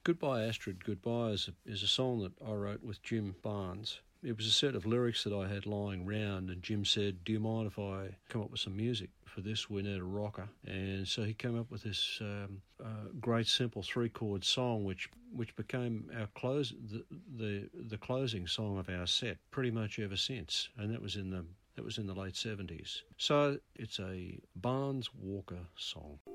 Goodbye Astrid, Goodbye is a song that I wrote with Jim Barnes. It was a set of lyrics that I had lying round, and Jim said, do you mind if I come up with some music for this? We need a rocker. And so he came up with this great simple 3-chord song which became our the closing song of our set pretty much ever since, and that was in the late 70s. So it's a Barnes Walker song.